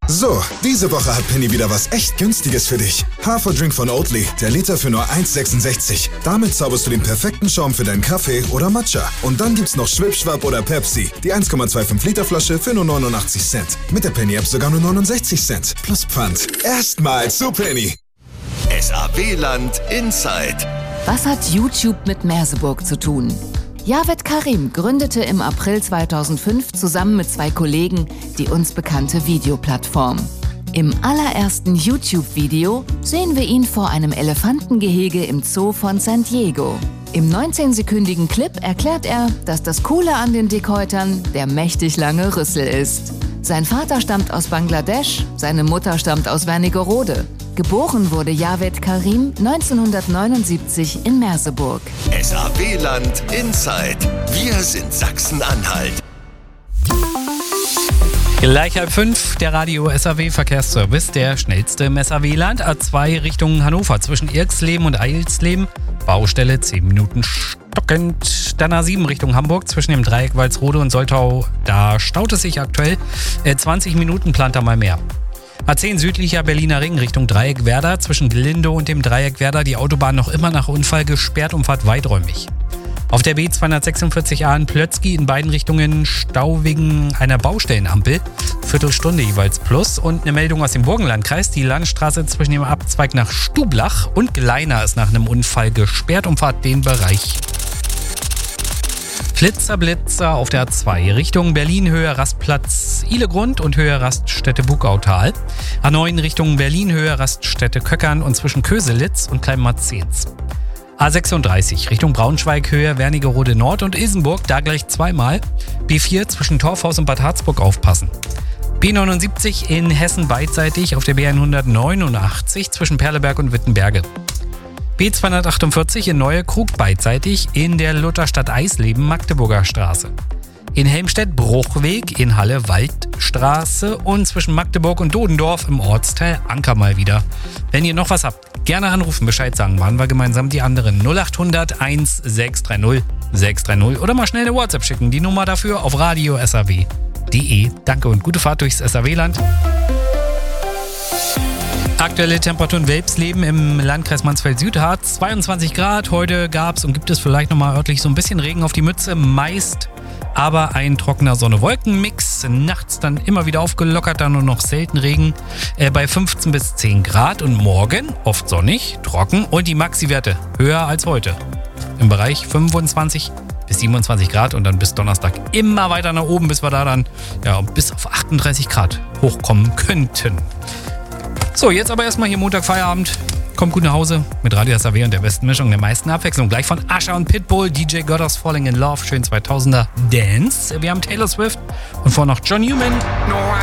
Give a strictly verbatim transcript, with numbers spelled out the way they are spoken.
So, diese Woche hat Penny wieder was echt Günstiges für dich. Haferdrink von Oatly, der Liter für nur eins Komma sechsundsechzig. Damit zauberst du den perfekten Schaum für deinen Kaffee oder Matcha. Und dann gibt's noch Schwipschwapp oder Pepsi, die eins Komma fünfundzwanzig Liter Flasche für nur neunundachtzig Cent. Mit der Penny-App sogar nur neunundsechzig Cent. Plus Pfand. Erstmal zu Penny. S A W-Land Inside. Was hat YouTube mit Merseburg zu tun? Javed Karim gründete im April zweitausendfünf zusammen mit zwei Kollegen die uns bekannte Videoplattform. Im allerersten YouTube-Video sehen wir ihn vor einem Elefantengehege im Zoo von San Diego. Im neunzehnsekündigen Clip erklärt er, dass das Coole an den Dickhäutern der mächtig lange Rüssel ist. Sein Vater stammt aus Bangladesch, seine Mutter stammt aus Wernigerode. Geboren wurde Javed Karim neunzehnhundertneunundsiebzig in Merseburg. S A W-Land Inside. Wir sind Sachsen-Anhalt. Gleich halb fünf, der Radio S A W-Verkehrsservice, der schnellste im S A W-Land. A zwei Richtung Hannover zwischen Irksleben und Eilsleben. Baustelle zehn Minuten stockend. Dann A sieben Richtung Hamburg zwischen dem Dreieck Walsrode und Soltau. Da staut es sich aktuell. Äh, zwanzig Minuten plant da mal mehr. A zehn südlicher Berliner Ring Richtung Dreieck Werder. Zwischen Glinde und dem Dreieck Werder die Autobahn noch immer nach Unfall gesperrt, Umfahrt weiträumig. Auf der B zweihundertsechsundvierzig A in Plötzky in beiden Richtungen Stau wegen einer Baustellenampel. Viertelstunde jeweils plus. Und eine Meldung aus dem Burgenlandkreis. Die Landstraße zwischen dem Abzweig nach Stublach und Gleiner ist nach einem Unfall gesperrt, Umfahrt den Bereich. Flitzer, Blitzer auf der A zwei Richtung Berlin, Höhe Rastplatz Ihlegrund und Höhe Raststätte Bugautal. A neun Richtung Berlin, Höhe Raststätte Köckern und zwischen Köselitz und Kleinmarzens. A sechsunddreißig Richtung Braunschweig, Höhe Wernigerode Nord und Isenburg, da gleich zweimal. B vier zwischen Torfhaus und Bad Harzburg aufpassen. B neunundsiebzig in Hessen beidseitig auf der B hundertneunundachtzig zwischen Perleberg und Wittenberge. B zweihundertachtundvierzig in Neue Krug beidseitig in der Lutherstadt Eisleben, Magdeburger Straße. In Helmstedt Bruchweg, in Halle Waldstraße und zwischen Magdeburg und Dodendorf im Ortsteil Anker mal wieder. Wenn ihr noch was habt, gerne anrufen, Bescheid sagen, machen wir gemeinsam die anderen. null acht hundert eins sechs drei null sechs drei null oder mal schnell eine WhatsApp schicken. Die Nummer dafür auf radio punkt s a w punkt d e. Danke und gute Fahrt durchs S A W-Land. Aktuelle Temperaturen Welpsleben im Landkreis Mansfeld-Südharz, zweiundzwanzig Grad. Heute gab es und gibt es vielleicht nochmal örtlich so ein bisschen Regen auf die Mütze, meist aber ein trockener Sonne-Wolken-Mix. Nachts dann immer wieder aufgelockert, dann nur noch selten Regen äh, bei fünfzehn bis zehn Grad. Und morgen oft sonnig, trocken und die Maxi-Werte höher als heute. Im Bereich fünfundzwanzig bis siebenundzwanzig Grad und dann bis Donnerstag immer weiter nach oben, bis wir da dann ja, bis auf achtunddreißig Grad hochkommen könnten. So, jetzt aber erstmal hier Montag Feierabend. Kommt gut nach Hause mit Radio S A W und der besten Mischung, der meisten Abwechslung. Gleich von Usher und Pitbull, D J Goddard's Falling in Love, schön zweitausender Dance. Wir haben Taylor Swift und vorher noch John Newman. No, I